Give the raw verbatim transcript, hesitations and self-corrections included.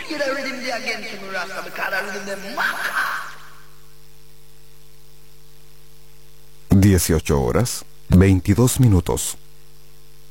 hear the rhythm there again, King Rasta, because the rhythm them maka. dieciocho horas, veintidós minutos.